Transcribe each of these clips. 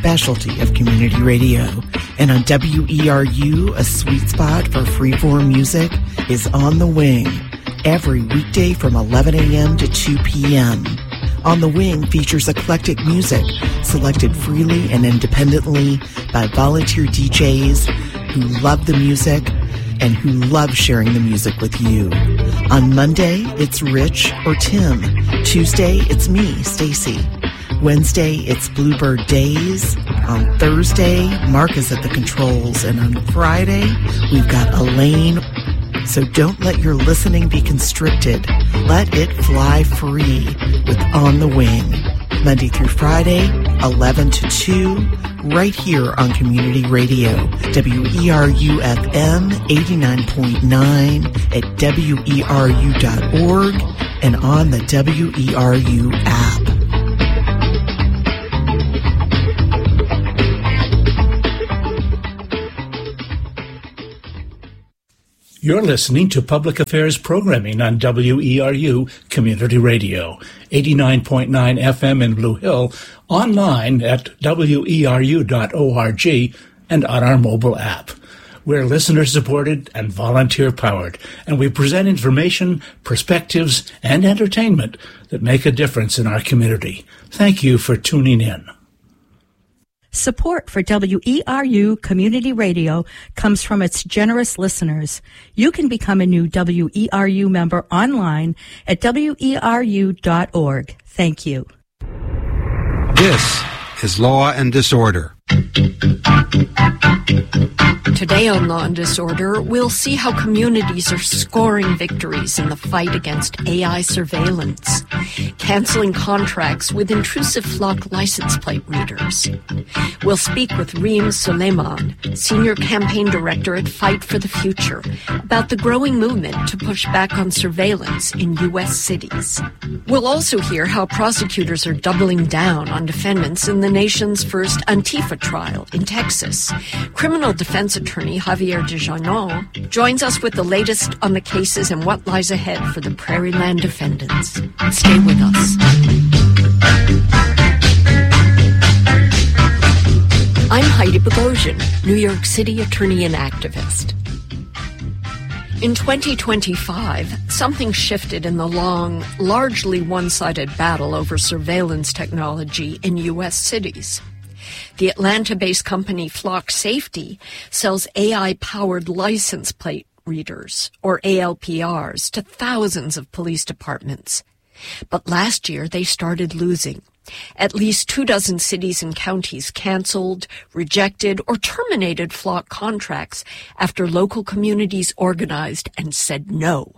specialty of community radio. And on WERU, a sweet spot for freeform music is On the Wing, every weekday from 11 a.m. to 2 p.m. On the Wing features eclectic music selected freely and independently by volunteer DJs who love the music and who love sharing the music with you. On Monday, it's Rich or Tim. Tuesday, it's me, Stacy. Wednesday, it's Bluebird Days. On Thursday, Mark is at the controls. And on Friday, we've got Elaine. So don't let your listening be constricted. Let it fly free with On the Wing. Monday through Friday, 11 to 2, right here on Community Radio. WERU-FM 89.9 at WERU.org and on the WERU app. You're listening to Public Affairs Programming on WERU Community Radio, 89.9 FM in Blue Hill, online at WERU.org and on our mobile app. We're listener-supported and volunteer-powered, and we present information, perspectives, and entertainment that make a difference in our community. Thank you for tuning in. Support for WERU Community Radio comes from its generous listeners. You can become a new WERU member online at WERU.org. Thank you. This is Law and Disorder. Today on Law and Disorder, we'll see how communities are scoring victories in the fight against AI surveillance, canceling contracts with intrusive flock license plate readers. We'll speak with Reem Suleiman, Senior Campaign Director at Fight for the Future, about the growing movement to push back on surveillance in U.S. cities. We'll also hear how prosecutors are doubling down on defendants in the nation's first Antifa trial in Texas. Criminal defense attorney Javier Dejanon joins us with the latest on the cases and what lies ahead for the Prairieland defendants. Stay with us. I'm Heidi Bogosian, New York City attorney and activist. In 2025, something shifted in the long, largely one-sided battle over surveillance technology in U.S. cities. The Atlanta-based company Flock Safety sells AI-powered license plate readers, or ALPRs, to thousands of police departments. But last year, they started losing. At least 24 cities and counties canceled, rejected, or terminated Flock contracts after local communities organized and said no.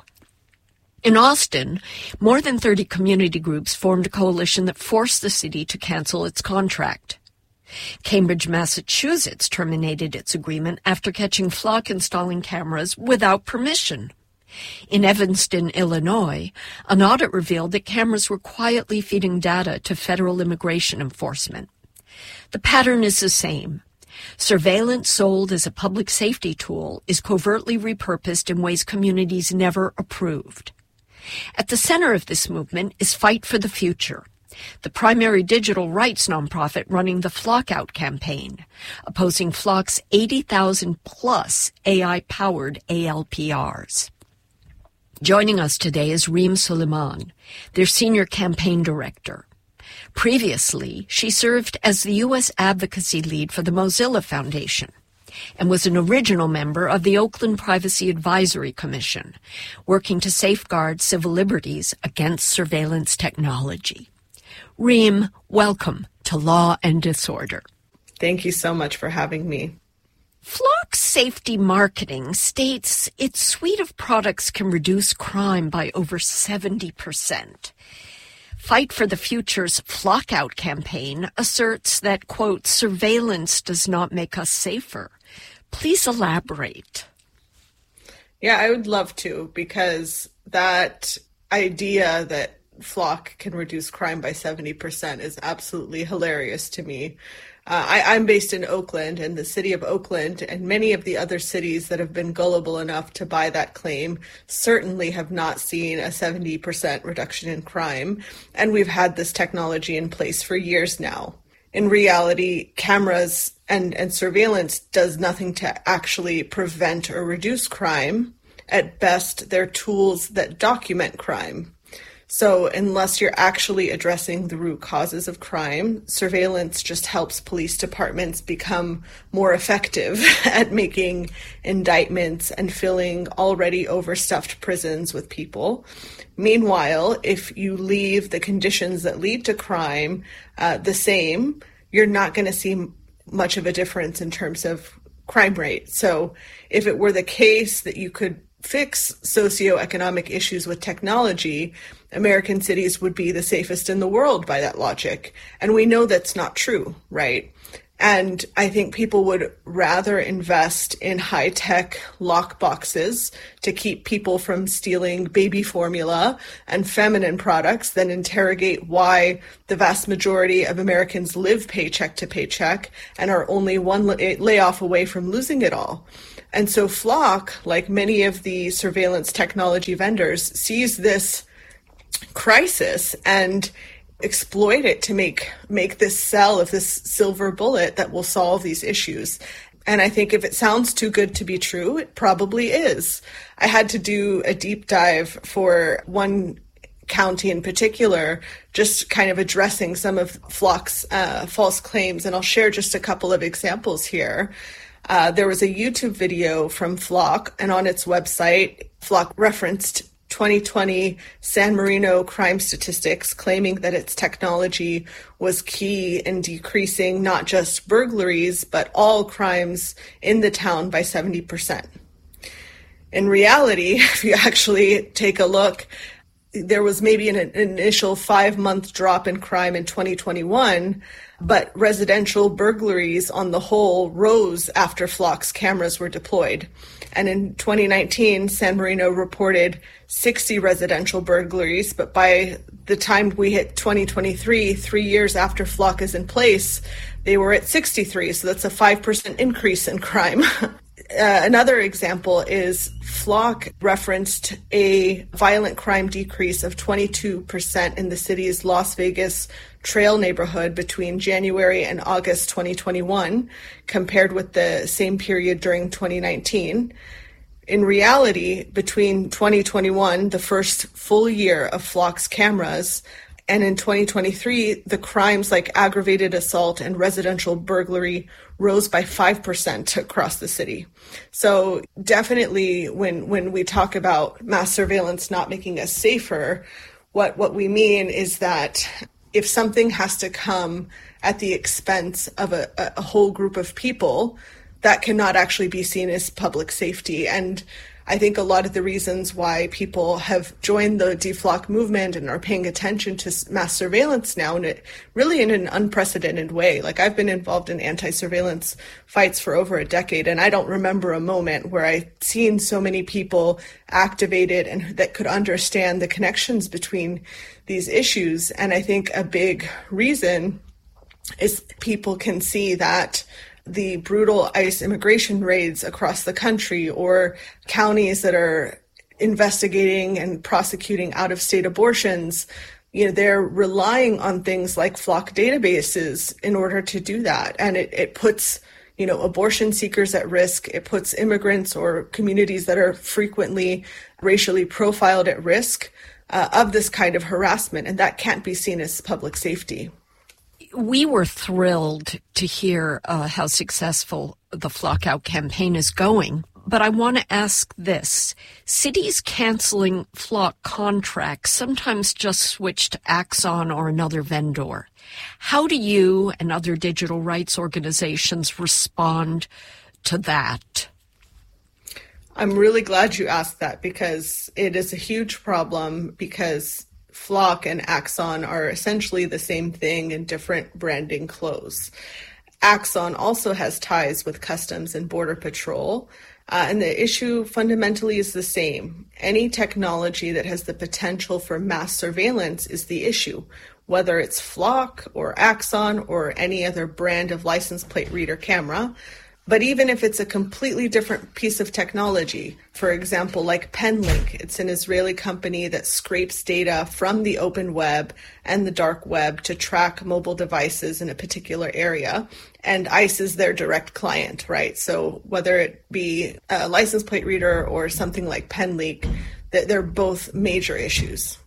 In Austin, more than 30 community groups formed a coalition that forced the city to cancel its contract. Cambridge, Massachusetts terminated its agreement after catching Flock installing cameras without permission. In Evanston, Illinois, an audit revealed that cameras were quietly feeding data to federal immigration enforcement. The pattern is the same. Surveillance sold as a public safety tool is covertly repurposed in ways communities never approved. At the center of this movement is Fight for the Future, the primary digital rights nonprofit running the Flock Out campaign, opposing Flock's 80,000-plus AI-powered ALPRs. Joining us today is Reem Suleiman, their senior campaign director. Previously, she served as the U.S. advocacy lead for the Mozilla Foundation and was an original member of the Oakland Privacy Advisory Commission, working to safeguard civil liberties against surveillance technology. Reem, welcome to Law and Disorder. Thank you so much for having me. Flock Safety Marketing states its suite of products can reduce crime by over 70%. Fight for the Future's Flock Out campaign asserts that, quote, surveillance does not make us safer. Please elaborate. Yeah, I would love to, because that idea that Flock can reduce crime by 70% is absolutely hilarious to me. I'm based in Oakland, and the city of Oakland and many of the other cities that have been gullible enough to buy that claim certainly have not seen a 70% reduction in crime. And we've had this technology in place for years now. In reality, cameras and surveillance does nothing to actually prevent or reduce crime. At best, they're tools that document crime. So unless you're actually addressing the root causes of crime, surveillance just helps police departments become more effective at making indictments and filling already overstuffed prisons with people. Meanwhile, if you leave the conditions that lead to crime the same, you're not going to see much of a difference in terms of crime rate. So if it were the case that you could fix socioeconomic issues with technology, American cities would be the safest in the world by that logic. And we know that's not true, right? And I think people would rather invest in high-tech lock boxes to keep people from stealing baby formula and feminine products than interrogate why the vast majority of Americans live paycheck to paycheck and are only one layoff away from losing it all. And so Flock, like many of the surveillance technology vendors, sees this crisis and exploit it to make this sell of this silver bullet that will solve these issues. And I think if it sounds too good to be true, it probably is. I had to do a deep dive for one county in particular, just kind of addressing some of Flock's false claims. And I'll share just a couple of examples here. There was a YouTube video from Flock, and on its website, Flock referenced 2020 San Marino crime statistics, claiming that its technology was key in decreasing not just burglaries, but all crimes in the town by 70%. In reality, if you actually take a look, there was maybe an initial 5-month drop in crime in 2021, but residential burglaries on the whole rose after Flock's cameras were deployed. And in 2019, San Marino reported 60 residential burglaries, but by the time we hit 2023, 3 years after Flock is in place, they were at 63. So that's a 5% increase in crime. Another example is Flock referenced a violent crime decrease of 22% in the city's Las Vegas Trail neighborhood between January and August 2021, compared with the same period during 2019. In reality, between 2021, the first full year of Flock's cameras, and in 2023, the crimes like aggravated assault and residential burglary rose by 5% across the city. So definitely when we talk about mass surveillance not making us safer, what we mean is that if something has to come at the expense of a whole group of people, that cannot actually be seen as public safety. And I think a lot of the reasons why people have joined the deflock movement and are paying attention to mass surveillance now, and it really in an unprecedented way. Like, I've been involved in anti-surveillance fights for over a decade, and I don't remember a moment where I've seen so many people activated and that could understand the connections between these issues. And I think a big reason is people can see that the brutal ICE immigration raids across the country, or counties that are investigating and prosecuting out-of-state abortions, they're relying on things like Flock databases in order to do that. And it puts, abortion seekers at risk. It puts immigrants or communities that are frequently racially profiled at risk of this kind of harassment. And that can't be seen as public safety. We were thrilled to hear how successful the Flock Out campaign is going. But I want to ask this. Cities canceling Flock contracts sometimes just switch to Axon or another vendor. How do you and other digital rights organizations respond to that? I'm really glad you asked that, because it is a huge problem, because Flock and Axon are essentially the same thing in different branding clothes. Axon also has ties with Customs and Border Patrol, and the issue fundamentally is the same. Any technology that has the potential for mass surveillance is the issue, whether it's Flock or Axon or any other brand of license plate reader camera. But even if it's a completely different piece of technology, for example, like Penlink, it's an Israeli company that scrapes data from the open web and the dark web to track mobile devices in a particular area. And ICE is their direct client, right? So whether it be a license plate reader or something like Penlink, they're both major issues.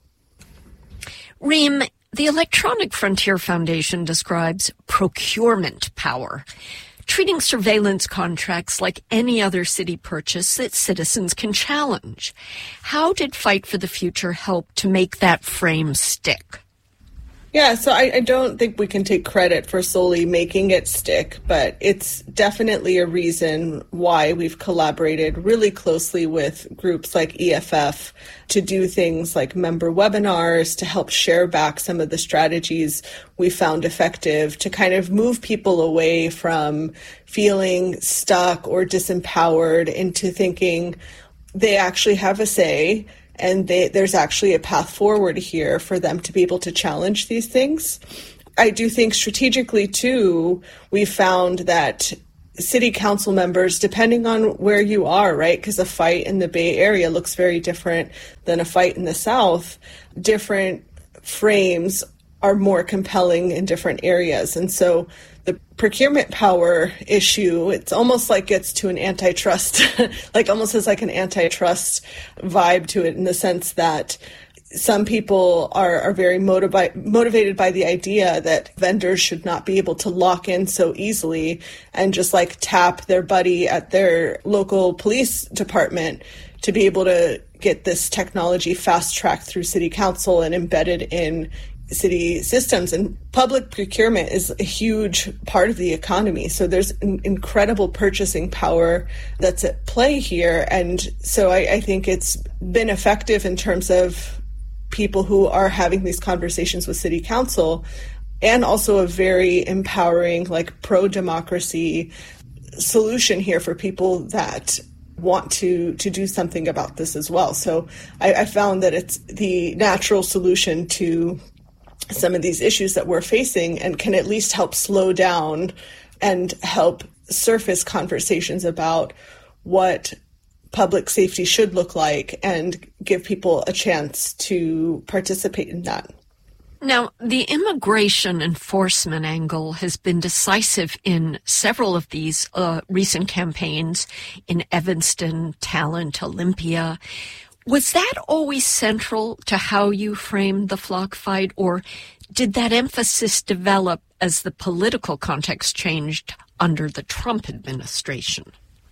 Reem, the Electronic Frontier Foundation describes procurement power, treating surveillance contracts like any other city purchase that citizens can challenge. How did Fight for the Future help to make that frame stick? Yeah, so I don't think we can take credit for solely making it stick, but it's definitely a reason why we've collaborated really closely with groups like EFF to do things like member webinars, to help share back some of the strategies we found effective, to kind of move people away from feeling stuck or disempowered into thinking they actually have a say, and there's actually a path forward here for them to be able to challenge these things. I do think strategically, too, we found that city council members, depending on where you are, right, because a fight in the Bay Area looks very different than a fight in the South, different frames are more compelling in different areas. And so the procurement power issue, it's almost like gets to an antitrust, like almost has like an antitrust vibe to it, in the sense that some people are very motivated by the idea that vendors should not be able to lock in so easily and just like tap their buddy at their local police department to be able to get this technology fast-tracked through city council and embedded in city systems. And public procurement is a huge part of the economy. So there's an incredible purchasing power that's at play here. And so I think it's been effective in terms of people who are having these conversations with city council, and also a very empowering, like pro-democracy solution here for people that want to do something about this as well. So I found that it's the natural solution to some of these issues that we're facing, and can at least help slow down and help surface conversations about what public safety should look like and give people a chance to participate in that. Now, the immigration enforcement angle has been decisive in several of these recent campaigns in Evanston, Talent, Olympia. Was that always central to how you framed the Flock fight, or did that emphasis develop as the political context changed under the Trump administration?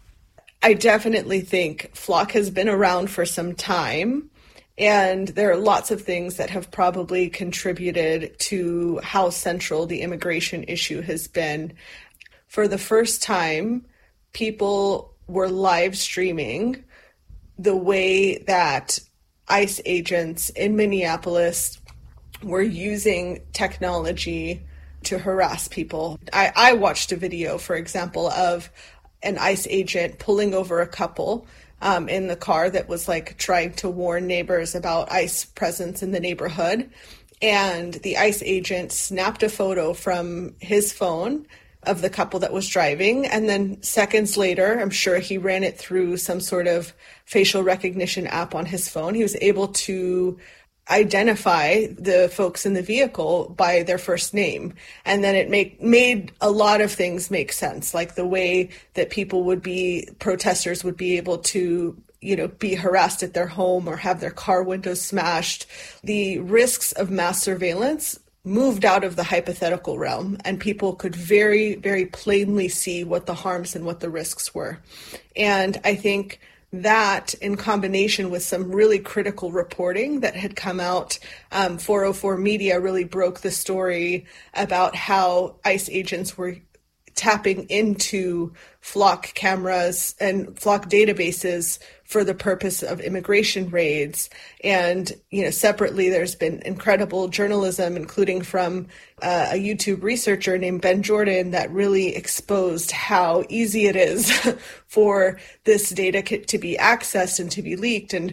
I definitely think Flock has been around for some time, and there are lots of things that have probably contributed to how central the immigration issue has been. For the first time, people were live streaming the way that ICE agents in Minneapolis were using technology to harass people. I watched a video, for example, of an ICE agent pulling over a couple in the car that was like trying to warn neighbors about ICE presence in the neighborhood. And the ICE agent snapped a photo from his phone of the couple that was driving. And then seconds later, I'm sure he ran it through some sort of facial recognition app on his phone. He was able to identify the folks in the vehicle by their first name. And then it made a lot of things make sense, like the way that protesters would be able to, be harassed at their home or have their car windows smashed. The risks of mass surveillance moved out of the hypothetical realm, and people could very, very plainly see what the harms and what the risks were. And I think that, in combination with some really critical reporting that had come out, 404 Media really broke the story about how ICE agents were tapping into Flock cameras and Flock databases for the purpose of immigration raids. And, separately, there's been incredible journalism, including from a YouTube researcher named Ben Jordan, that really exposed how easy it is for this data to be accessed and to be leaked. And,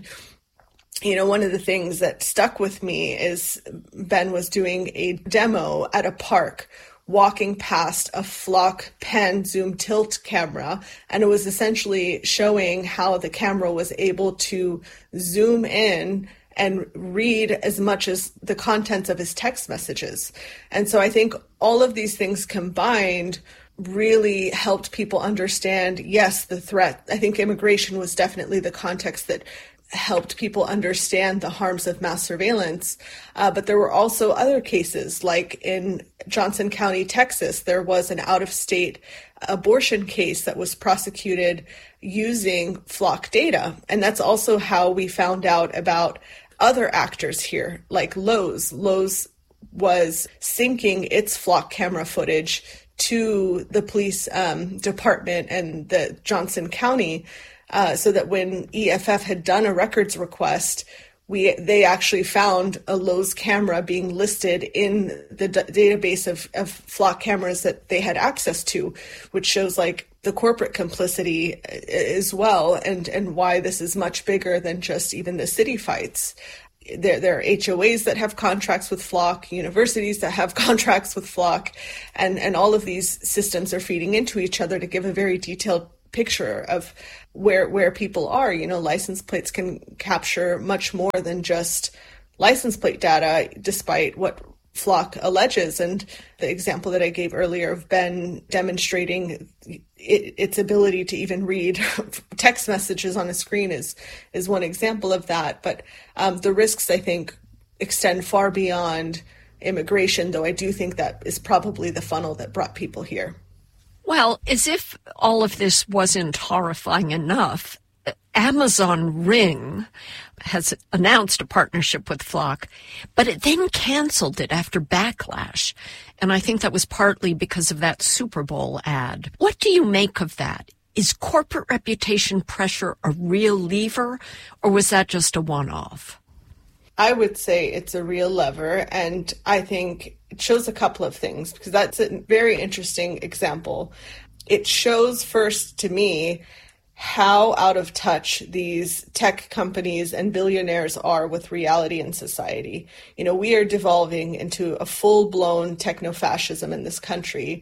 one of the things that stuck with me is Ben was doing a demo at a park walking past a Flock pan zoom tilt camera, and it was essentially showing how the camera was able to zoom in and read as much as the contents of his text messages. And so I think all of these things combined really helped people understand, yes, the threat. I think immigration was definitely the context that helped people understand the harms of mass surveillance. But there were also other cases, like in Johnson County, Texas, there was an out-of-state abortion case that was prosecuted using Flock data. And that's also how we found out about other actors here, like Lowe's. Lowe's was syncing its Flock camera footage to the police department and the Johnson County, so that when EFF had done a records request, they actually found a Lowe's camera being listed in the database of Flock cameras that they had access to, which shows like the corporate complicity as well, and why this is much bigger than just even the city fights. There are HOAs that have contracts with Flock, universities that have contracts with Flock, and all of these systems are feeding into each other to give a very detailed picture of where people are. You know, license plates can capture much more than just license plate data, despite what Flock alleges. And the example that I gave earlier of Ben demonstrating its ability to even read text messages on a screen is one example of that. But the risks, I think, extend far beyond immigration, though I do think that is probably the funnel that brought people here. Well, as if all of this wasn't horrifying enough, Amazon Ring has announced a partnership with Flock, but it then canceled it after backlash. And I think that was partly because of that Super Bowl ad. What do you make of that? Is corporate reputation pressure a real lever, or was that just a one-off? I would say it's a real lever, and I think it shows a couple of things, because that's a very interesting example. It shows first to me how out of touch these tech companies and billionaires are with reality in society. You know, we are devolving into a full-blown techno-fascism in this country,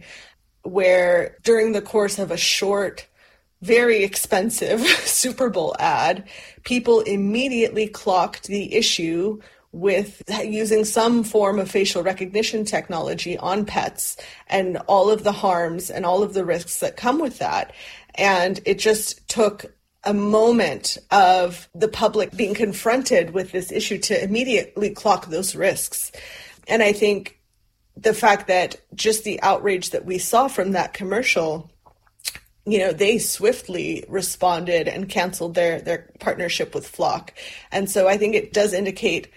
where during the course of a short, very expensive Super Bowl ad, people immediately clocked the issue with using some form of facial recognition technology on pets and all of the harms and all of the risks that come with that. And it just took a moment of the public being confronted with this issue to immediately clock those risks. And I think the fact that just the outrage that we saw from that commercial, you know, they swiftly responded and canceled their partnership with Flock. And so I think it does indicate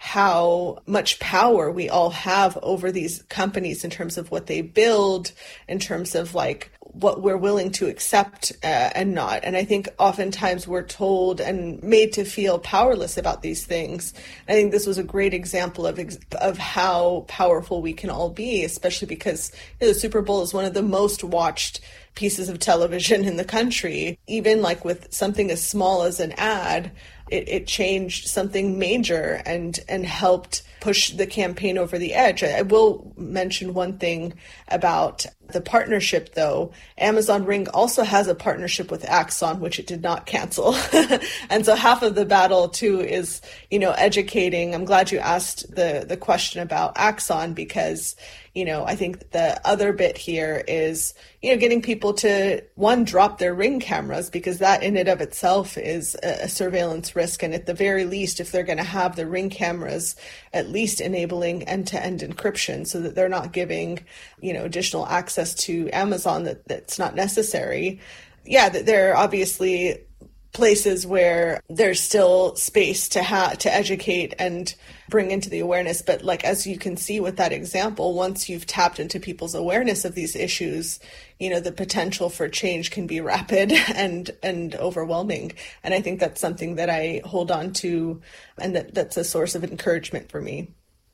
how much power we all have over these companies in terms of what they build, in terms of like what we're willing to accept and not. And I think oftentimes we're told and made to feel powerless about these things. I think this was a great example of how powerful we can all be, especially because, you know, the Super Bowl is one of the most watched pieces of television in the country. Even like with something as small as an ad, it changed something major and helped push the campaign over the edge. I will mention one thing about the partnership, though. Amazon Ring also has a partnership with Axon, which it did not cancel. And so half of the battle, too, is, you know, educating. I'm glad you asked the question about Axon, because, you know, I think the other bit here is, you know, getting people to, one, drop their Ring cameras, because that in and of itself is a surveillance risk. And at the very least, if they're going to have the Ring cameras, at least enabling end-to-end encryption so that they're not giving, you know, additional access to Amazon that's not necessary. Yeah, there are obviously places where there's still space to educate and bring into the awareness. But like, as you can see with that example, once you've tapped into people's awareness of these issues, you know, the potential for change can be rapid and overwhelming. And I think that's something that I hold on to, and that's a source of encouragement for me.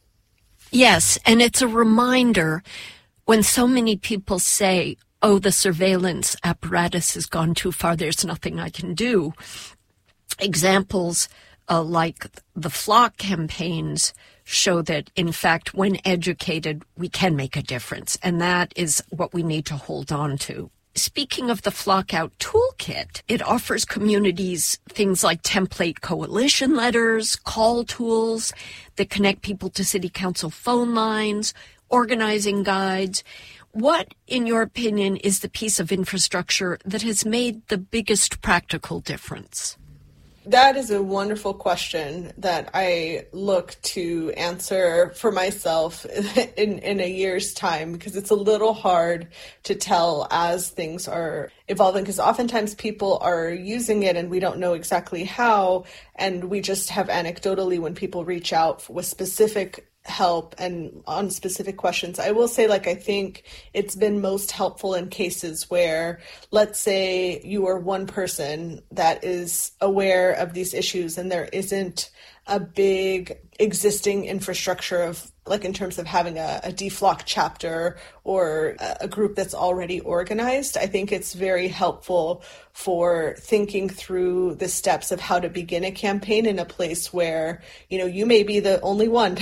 Yes, and it's a reminder when so many people say, oh, the surveillance apparatus has gone too far, there's nothing I can do. Examples like the Flock campaigns show that, in fact, when educated, we can make a difference. And that is what we need to hold on to. Speaking of the Flock Out Toolkit, it offers communities things like template coalition letters, call tools that connect people to city council phone lines, organizing guides. What, in your opinion, is the piece of infrastructure that has made the biggest practical difference? That is a wonderful question that I look to answer for myself in a year's time, because it's a little hard to tell as things are evolving, because oftentimes people are using it and we don't know exactly how, and we just have anecdotally when people reach out with specific help and on specific questions. I will say, I think it's been most helpful in cases where, let's say you are one person that is aware of these issues and there isn't a big existing infrastructure of, in terms of having a DFLOC chapter or a group that's already organized. I think it's very helpful for thinking through the steps of how to begin a campaign in a place where, you may be the only one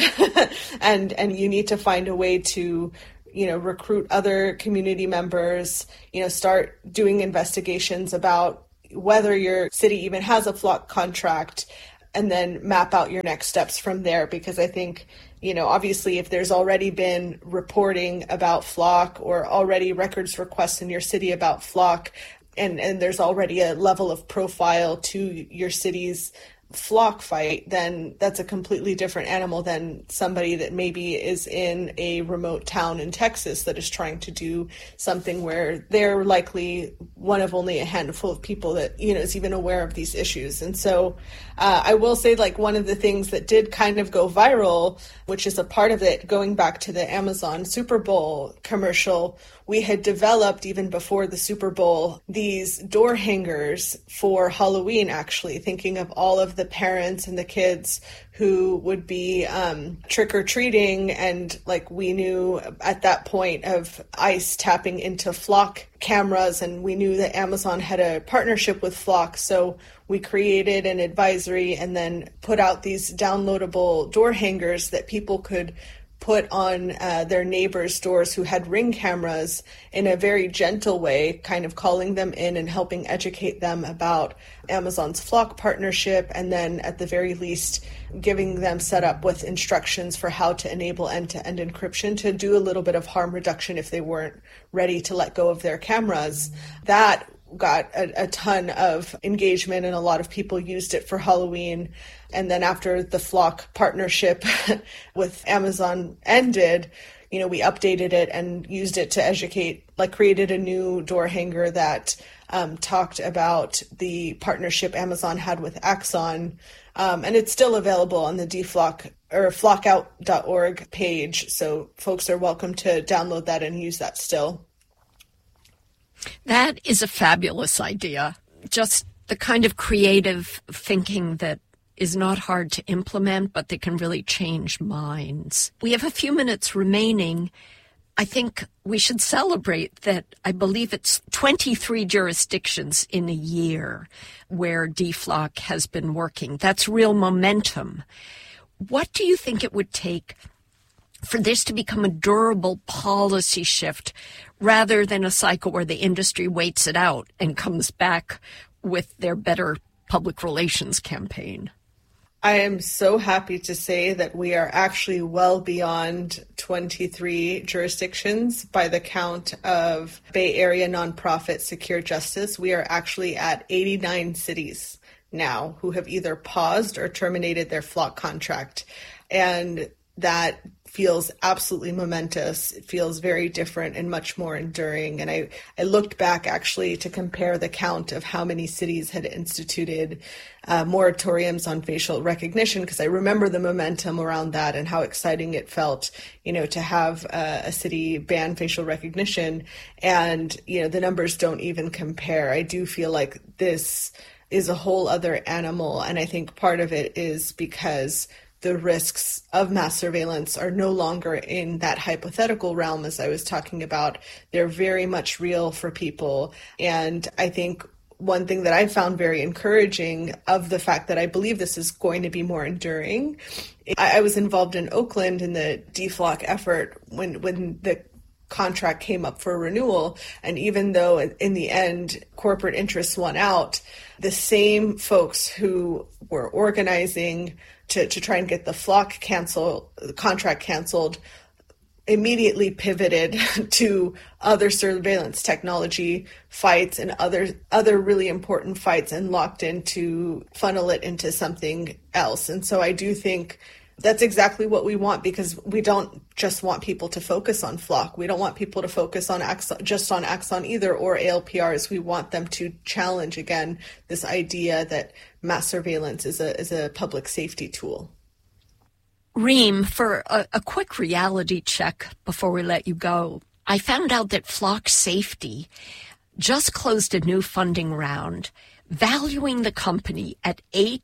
and you need to find a way to recruit other community members, start doing investigations about whether your city even has a Flock contract, and then map out your next steps from there. Because I think, obviously if there's already been reporting about Flock or already records requests in your city about Flock, and there's already a level of profile to your city's Flock fight, then that's a completely different animal than somebody that maybe is in a remote town in Texas that is trying to do something where they're likely one of only a handful of people that, is even aware of these issues. And so I will say, one of the things that did kind of go viral, which is a part of it, going back to the Amazon Super Bowl commercial, we had developed, even before the Super Bowl, these door hangers for Halloween, actually, thinking of all of the parents and the kids who would be trick-or-treating. And we knew at that point of ICE tapping into Flock cameras, and we knew that Amazon had a partnership with Flock. So we created an advisory and then put out these downloadable door hangers that people could put on their neighbors' doors who had Ring cameras in a very gentle way, kind of calling them in and helping educate them about Amazon's Flock partnership, and then at the very least giving them set up with instructions for how to enable end-to-end encryption to do a little bit of harm reduction if they weren't ready to let go of their cameras. That got a ton of engagement, and a lot of people used it for Halloween. And then after the Flock partnership with Amazon ended, we updated it and used it to educate, created a new door hanger that talked about the partnership Amazon had with Axon. And it's still available on the DFLOC or flockout.org page. So folks are welcome to download that and use that still. That is a fabulous idea. Just the kind of creative thinking that is not hard to implement, but that can really change minds. We have a few minutes remaining. I think we should celebrate that. I believe it's 23 jurisdictions in a year where DFLOC has been working. That's real momentum. What do you think it would take for this to become a durable policy shift rather than a cycle where the industry waits it out and comes back with their better public relations campaign? I am so happy to say that we are actually well beyond 23 jurisdictions by the count of Bay Area nonprofit Secure Justice. We are actually at 89 cities now who have either paused or terminated their Flock contract. And that feels absolutely momentous. It feels very different and much more enduring. And I looked back actually to compare the count of how many cities had instituted moratoriums on facial recognition, because I remember the momentum around that and how exciting it felt, to have a city ban facial recognition. And, the numbers don't even compare. I do feel like this is a whole other animal. And I think part of it is because the risks of mass surveillance are no longer in that hypothetical realm, as I was talking about. They're very much real for people. And I think one thing that I found very encouraging of the fact that I believe this is going to be more enduring. I was involved in Oakland in the DFLOC effort when the contract came up for renewal. And even though in the end, corporate interests won out, the same folks who were organizing to try and get the FLOC contract canceled immediately pivoted to other surveillance technology fights and other really important fights and locked in to funnel it into something else. And so I do think that's exactly what we want, because we don't just want people to focus on FLOC. We don't want people to focus on just on Axon either, or ALPRs. We want them to challenge again this idea that mass surveillance is a public safety tool. Reem, for a quick reality check before we let you go, I found out that FLOC Safety just closed a new funding round, valuing the company at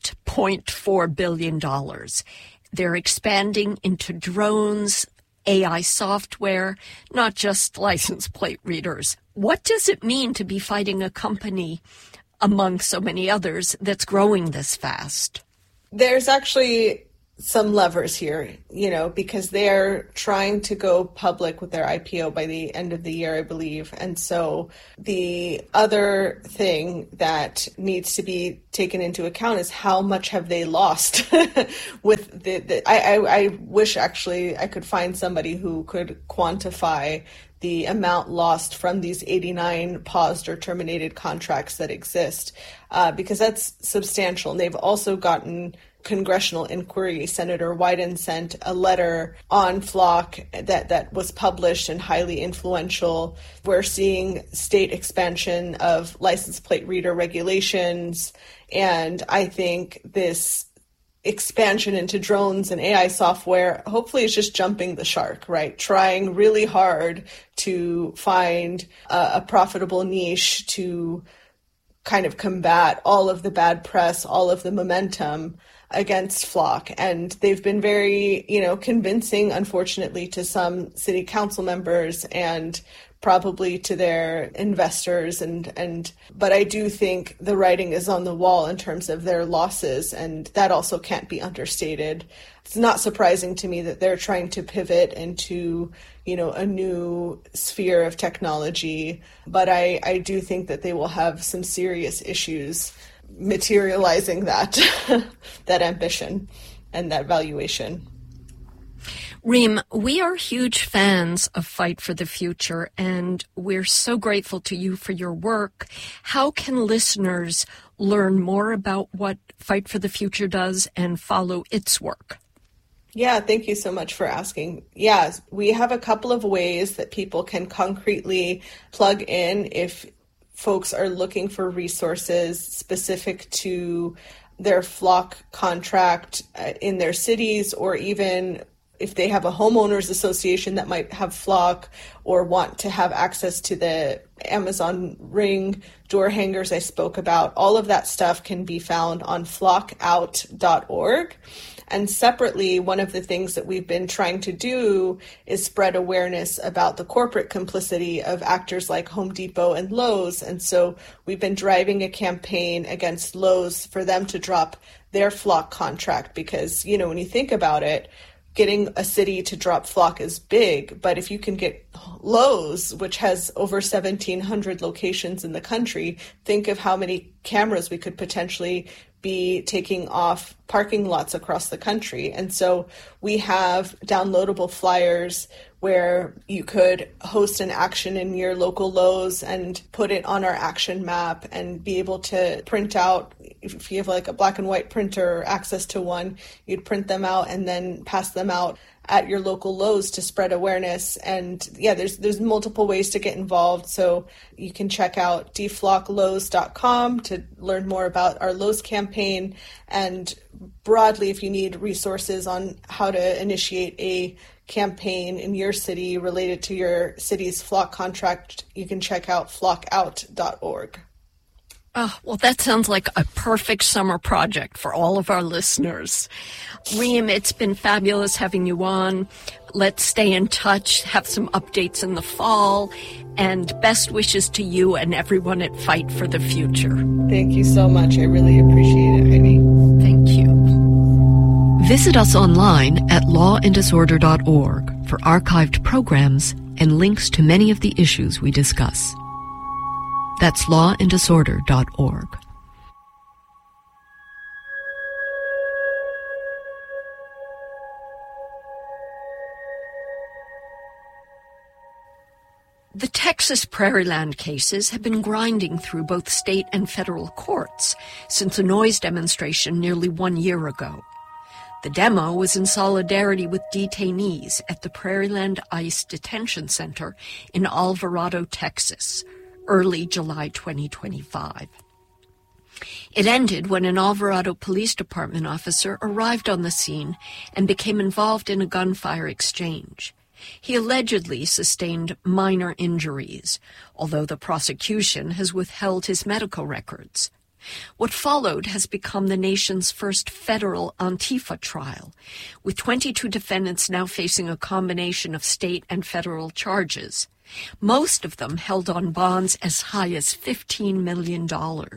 $8.4 billion. They're expanding into drones, AI software, not just license plate readers. What does it mean to be fighting a company among so many others that's growing this fast? There's actually some levers here, because they're trying to go public with their IPO by the end of the year, I believe. And so the other thing that needs to be taken into account is how much have they lost with I wish actually I could find somebody who could quantify the amount lost from these 89 paused or terminated contracts that exist, because that's substantial. And they've also gotten congressional inquiry. Senator Wyden sent a letter on FLOC that was published and highly influential. We're seeing state expansion of license plate reader regulations, and I think this expansion into drones and AI software hopefully is just jumping the shark, right? Trying really hard to find a profitable niche to kind of combat all of the bad press, all of the momentum against FLOC. And they've been very, convincing, unfortunately, to some city council members and probably to their investors. But I do think the writing is on the wall in terms of their losses, and that also can't be understated. It's not surprising to me that they're trying to pivot into, a new sphere of technology, but I do think that they will have some serious issues materializing that that ambition and that valuation. Reem, we are huge fans of Fight for the Future, and we're so grateful to you for your work. How can listeners learn more about what Fight for the Future does and follow its work? Yeah, thank you so much for asking. Yeah, we have a couple of ways that people can concretely plug in if folks are looking for resources specific to their FLOC contract in their cities, or even if they have a homeowners association that might have FLOC or want to have access to the Amazon Ring door hangers I spoke about. All of that stuff can be found on flockout.org. And separately, one of the things that we've been trying to do is spread awareness about the corporate complicity of actors like Home Depot and Lowe's. And so we've been driving a campaign against Lowe's for them to drop their FLOC contract, because, when you think about it, getting a city to drop FLOC is big, but if you can get Lowe's, which has over 1,700 locations in the country, think of how many cameras we could potentially be taking off parking lots across the country. And so we have downloadable flyers where you could host an action in your local Lowe's and put it on our action map and be able to print out. If you have like a black and white printer or access to one, you'd print them out and then pass them out at your local Lowe's to spread awareness. And yeah, there's multiple ways to get involved. So you can check out deflocklowes.com to learn more about our Lowe's campaign. And broadly, if you need resources on how to initiate a campaign in your city related to your city's FLOC contract, you can check out flockout.org. Oh, well, that sounds like a perfect summer project for all of our listeners. Reem, it's been fabulous having you on. Let's stay in touch, have some updates in the fall, and best wishes to you and everyone at Fight for the Future. Thank you so much. I really appreciate it, Heidi. Thank you. Visit us online at lawanddisorder.org for archived programs and links to many of the issues we discuss. That's lawanddisorder.org. The Texas Prairieland cases have been grinding through both state and federal courts since a noise demonstration nearly 1 year ago. The demo was in solidarity with detainees at the Prairieland ICE Detention Center in Alvarado, Texas, early July 2025. It ended when an Alvarado Police Department officer arrived on the scene and became involved in a gunfire exchange. He allegedly sustained minor injuries, although the prosecution has withheld his medical records. What followed has become the nation's first federal Antifa trial, with 22 defendants now facing a combination of state and federal charges, most of them held on bonds as high as $15 million.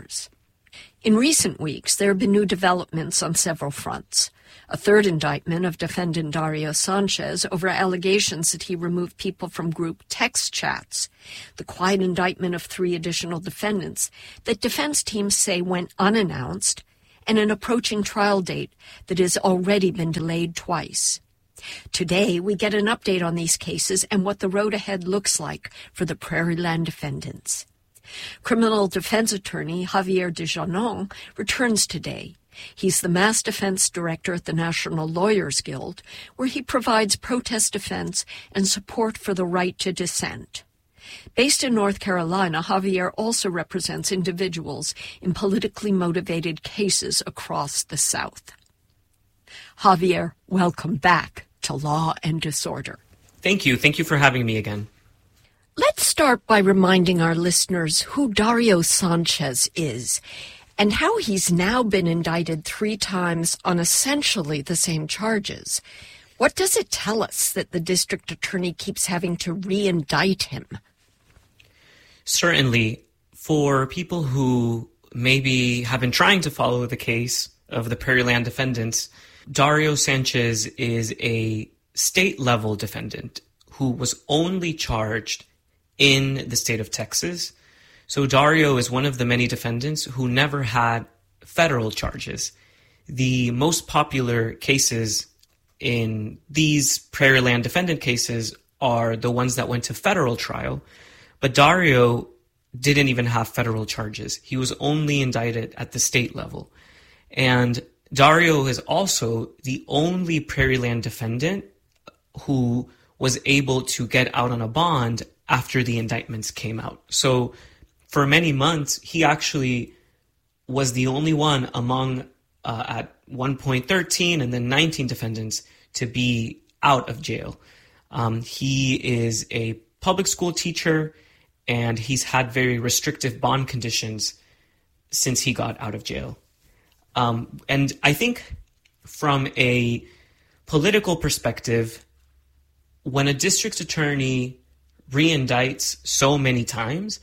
In recent weeks, there have been new developments on several fronts. A third indictment of defendant Dario Sanchez over allegations that he removed people from group text chats. The quiet indictment of 3 additional defendants that defense teams say went unannounced, and an approaching trial date that has already been delayed twice. Today, we get an update on these cases and what the road ahead looks like for the Prairieland defendants. Criminal defense attorney Javier Dejanon returns today. He's the mass defense director at the National Lawyers Guild, where he provides protest defense and support for the right to dissent. Based in North Carolina, Javier also represents individuals in politically motivated cases across the South. Javier, welcome back to Law and Disorder. Thank you. Thank you for having me again. Let's start by reminding our listeners who Dario Sanchez is and how he's now been indicted 3 times on essentially the same charges. What does it tell us that the district attorney keeps having to re-indict him? Certainly, for people who maybe have been trying to follow the case of the Prairieland defendants, Dario Sanchez is a state-level defendant who was only charged in the state of Texas. So Dario is one of the many defendants who never had federal charges. The most popular cases in these Prairieland defendant cases are the ones that went to federal trial, but Dario didn't even have federal charges. He was only indicted at the state level. And Dario is also the only Prairieland defendant who was able to get out on a bond after the indictments came out. So for many months, he actually was the only one among, at one point, 13 and then 19 defendants to be out of jail. He is a public school teacher, and he's had very restrictive bond conditions since he got out of jail. And I think from a political perspective, when a district attorney re-indicts so many times,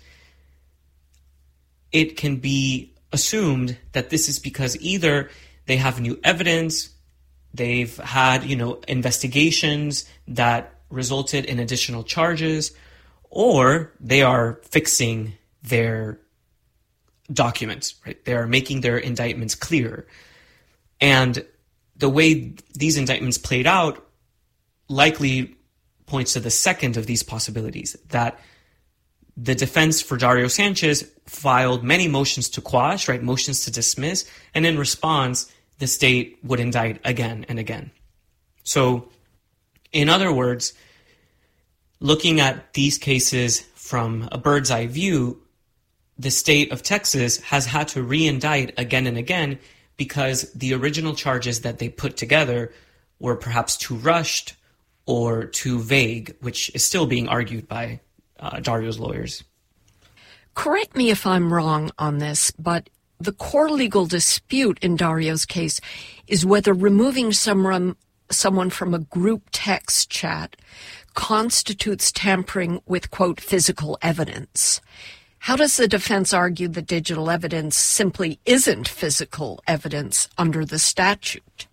it can be assumed that this is because either they have new evidence, they've had, investigations that resulted in additional charges, or they are fixing their documents, right? They are making their indictments clearer. And the way these indictments played out likely points to the second of these possibilities, that the defense for Dario Sanchez filed many motions to quash, right, motions to dismiss, and in response, the state would indict again and again. So, in other words, looking at these cases from a bird's eye view, the state of Texas has had to re-indict again and again because the original charges that they put together were perhaps too rushed or too vague, which is still being argued by Dario's lawyers. Correct me if I'm wrong on this, but the core legal dispute in Dario's case is whether removing someone from a group text chat constitutes tampering with, quote, physical evidence. How does the defense argue that digital evidence simply isn't physical evidence under the statute?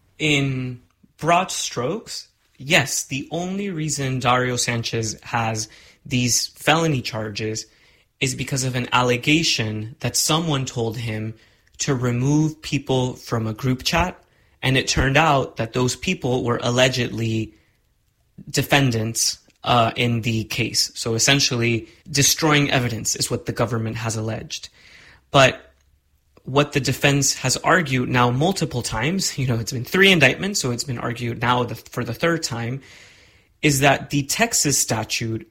In broad strokes, yes, the only reason Dario Sanchez has these felony charges is because of an allegation that someone told him to remove people from a group chat, and it turned out that those people were allegedly defendants in the case. So essentially, destroying evidence is what the government has alleged. But what the defense has argued now multiple times, it's been 3 indictments, so it's been argued now for the 3rd time, is that the Texas statute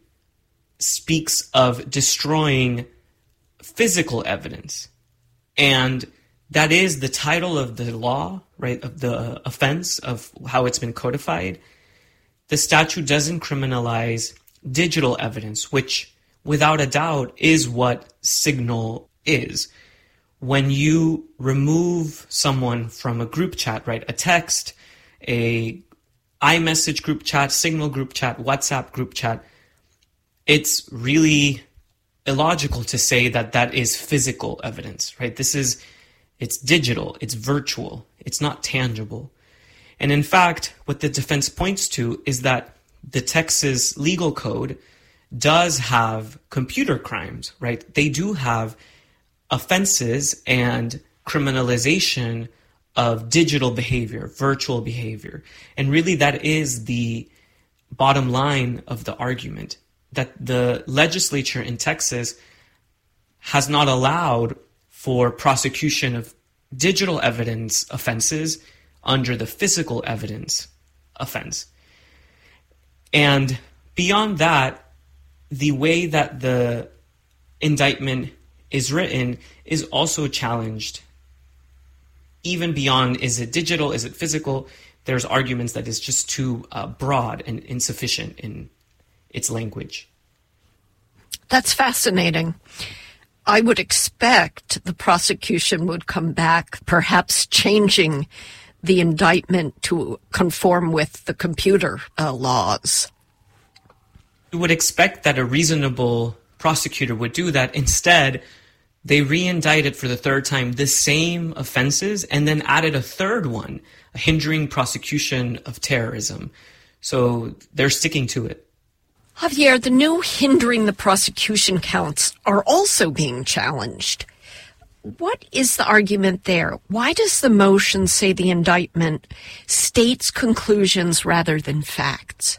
speaks of destroying physical evidence. And that is the title of the law, right, of the offense, of how it's been codified. The statute doesn't criminalize digital evidence, which without a doubt is what Signal is. When you remove someone from a group chat, right, a text, a iMessage group chat, Signal group chat, WhatsApp group chat, it's really illogical to say that that is physical evidence, right? It's digital, it's virtual, it's not tangible. And in fact, what the defense points to is that the Texas legal code does have computer crimes, right? They do have offenses and criminalization of digital behavior, virtual behavior. And really that is the bottom line of the argument, that the legislature in Texas has not allowed for prosecution of digital evidence offenses under the physical evidence offense. And beyond that, the way that the indictment is written is also challenged. Even beyond, is it digital, is it physical? There's arguments that it's just too broad and insufficient in its language. That's fascinating. I would expect the prosecution would come back, perhaps changing the indictment to conform with the computer laws. You would expect that a reasonable prosecutor would do that. Instead, they re-indicted for the 3rd time the same offenses and then added a 3rd one, hindering prosecution of terrorism. So they're sticking to it. Javier, the new hindering the prosecution counts are also being challenged. What is the argument there? Why does the motion say the indictment states conclusions rather than facts?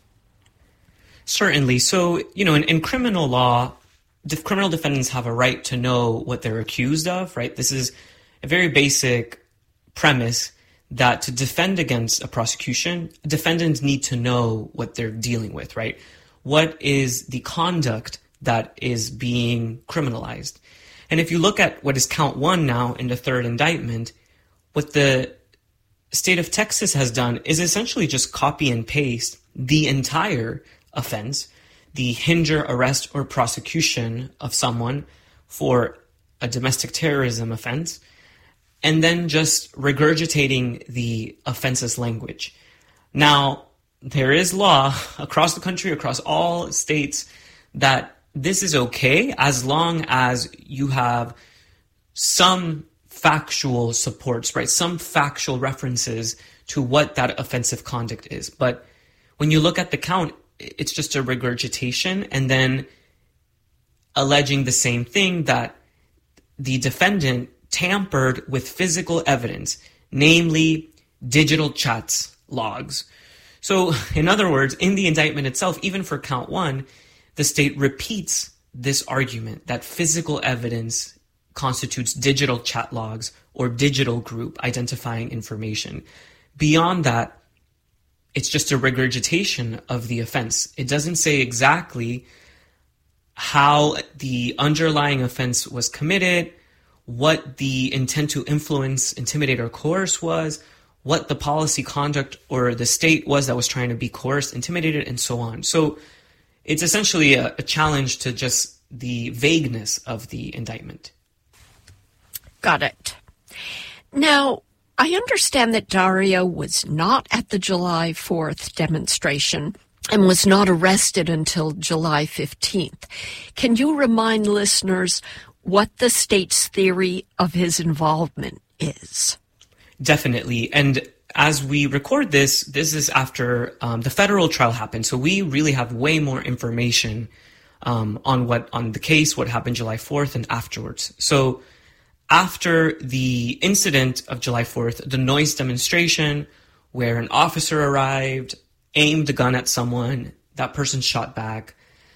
Certainly. So, in criminal law, criminal defendants have a right to know what they're accused of, right? This is a very basic premise that to defend against a prosecution, defendants need to know what they're dealing with, right? What is the conduct that is being criminalized? And if you look at what is count 1 now in the 3rd indictment, what the state of Texas has done is essentially just copy and paste the entire offense, the hinder, arrest, or prosecution of someone for a domestic terrorism offense, and then just regurgitating the offense's language. Now, there is law across the country, across all states, that this is okay as long as you have some factual supports, right? Some factual references to what that offensive conduct is. But when you look at the count, it's just a regurgitation and then alleging the same thing, that the defendant tampered with physical evidence, namely digital chats logs. So, in other words, in the indictment itself, even for count 1, the state repeats this argument that physical evidence constitutes digital chat logs or digital group identifying information. Beyond that, it's just a regurgitation of the offense. It doesn't say exactly how the underlying offense was committed, what the intent to influence, intimidate, or coerce was, what the policy conduct or the state was that was trying to be coerced, intimidated, and so on. So it's essentially a challenge to just the vagueness of the indictment. Got it. Now, I understand that Dario was not at the July 4th demonstration and was not arrested until July 15th. Can you remind listeners what the state's theory of his involvement is? Definitely. And as we record this is after the federal trial happened. So we really have way more information on the case, what happened July 4th and afterwards. So after the incident of July 4th, the noise demonstration where an officer arrived, aimed a gun at someone, that person shot back,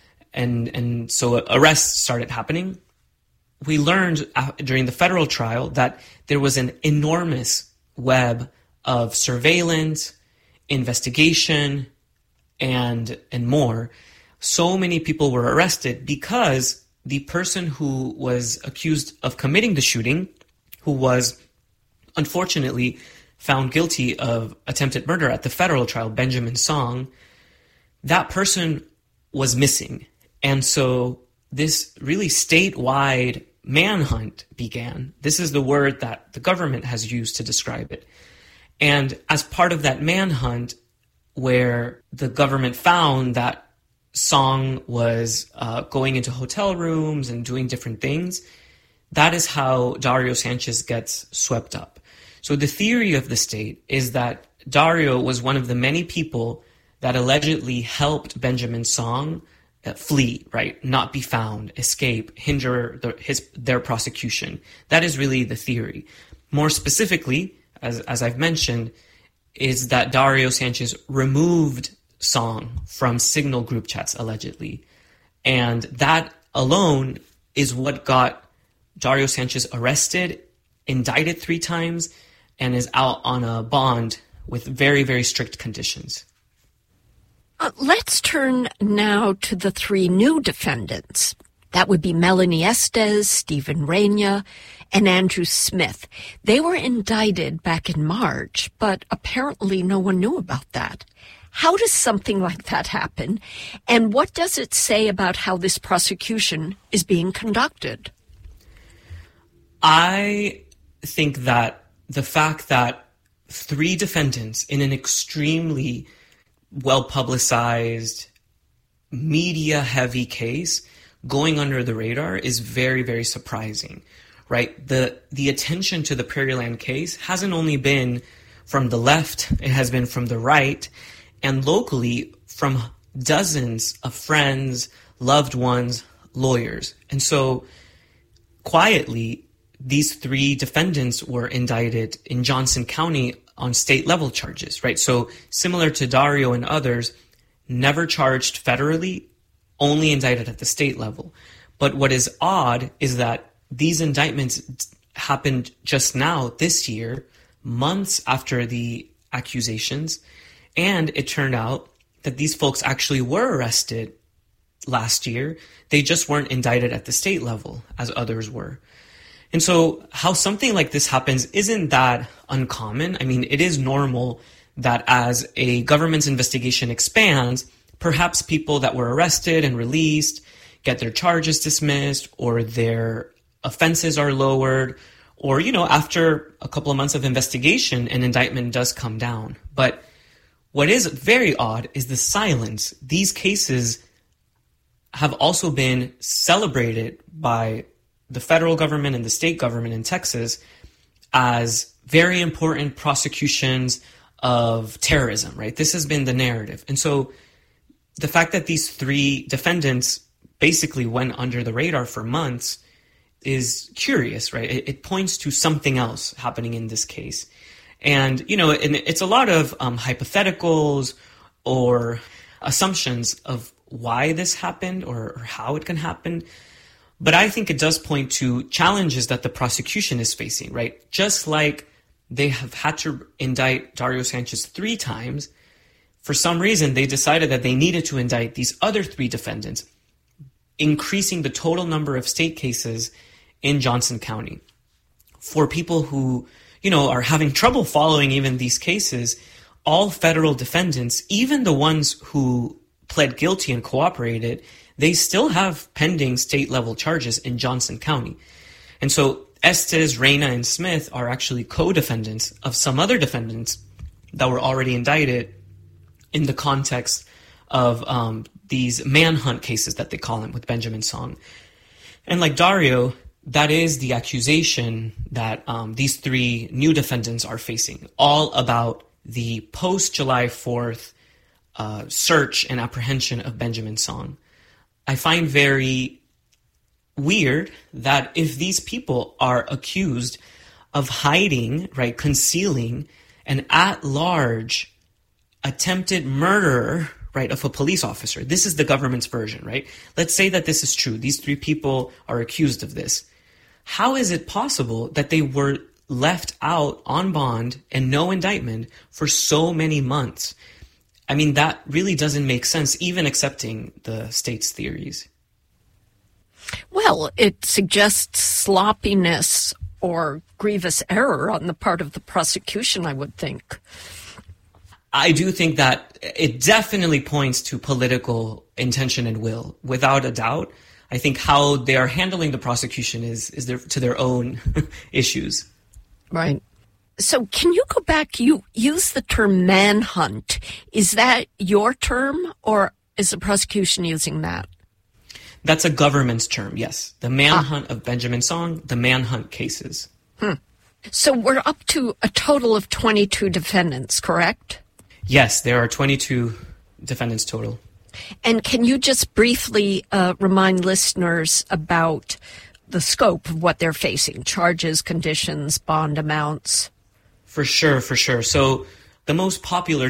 and so arrests started happening. We learned during the federal trial that there was an enormous web of surveillance, investigation, and more. So many people were arrested because the person who was accused of committing the shooting, who was unfortunately found guilty of attempted murder at the federal trial, Benjamin Song, that person was missing. And so this really statewide manhunt began. This is the word that the government has used to describe it. And as part of that manhunt, where the government found that Song was going into hotel rooms and doing different things, that is how Dario Sanchez gets swept up. So the theory of the state is that Dario was one of the many people that allegedly helped Benjamin Song flee, right? Not be found, escape, hinder their prosecution. That is really the theory. More specifically, as I've mentioned, is that Dario Sanchez removed Song from Signal group chats, allegedly. And that alone is what got Dario Sanchez arrested, indicted 3 times, and is out on a bond with very, very strict conditions. Let's turn now to the 3 new defendants. That would be Melanie Estes, Stephen Raina, and Andrew Smith. They were indicted back in March, but apparently no one knew about that. How does something like that happen? And what does it say about how this prosecution is being conducted? I think that the fact that 3 defendants in an extremely well-publicized, media-heavy case going under the radar is very, very surprising, right? The attention to the Prairieland case hasn't only been from the left, it has been from the right, and locally from dozens of friends, loved ones, lawyers. And so quietly, these 3 defendants were indicted in Johnson County on state level charges, right? So similar to Dario and others, never charged federally, only indicted at the state level. But what is odd is that these indictments happened just now this year, months after the accusations. And it turned out that these folks actually were arrested last year. They just weren't indicted at the state level as others were. And so how something like this happens isn't that uncommon. I mean, it is normal that as a government's investigation expands, perhaps people that were arrested and released get their charges dismissed, or their offenses are lowered, or, after a couple of months of investigation, an indictment does come down. But what is very odd is the silence. These cases have also been celebrated by the federal government and the state government in Texas as very important prosecutions of terrorism, right? This has been the narrative. And so the fact that these 3 defendants basically went under the radar for months is curious, right? It points to something else happening in this case. And, and it's a lot of hypotheticals or assumptions of why this happened or how it can happen. But I think it does point to challenges that the prosecution is facing, right? Just like they have had to indict Dario Sanchez 3 times, for some reason they decided that they needed to indict these other 3 defendants, increasing the total number of state cases in Johnson County. For people who are having trouble following even these cases, all federal defendants, even the ones who pled guilty and cooperated, they still have pending state-level charges in Johnson County. And so Estes, Reyna, and Smith are actually co-defendants of some other defendants that were already indicted in the context of these manhunt cases that they call them with Benjamin Song. And like Dario, that is the accusation that these three new defendants are facing, all about the post-July 4th search and apprehension of Benjamin Song. I find very weird that if these people are accused of hiding, right, concealing an at-large attempted murder, right, of a police officer. This is the government's version, right? Let's say that this is true. These three people are accused of this. How is it possible that they were left out on bond and no indictment for so many months? I mean, that really doesn't make sense, even accepting the state's theories. Well, it suggests sloppiness or grievous error on the part of the prosecution, I would think. I do think that it definitely points to political intention and will, without a doubt. I think how they are handling the prosecution is to their own issues. Right. So can you go back? You use the term manhunt. Is that your term, or is the prosecution using that? That's a government's term, yes. The manhunt of Benjamin Song, the manhunt cases. So we're up to a total of 22 defendants, correct? Yes, there are 22 defendants total. And can you just briefly remind listeners about the scope of what they're facing? Charges, conditions, bond amounts? For sure. So the most popular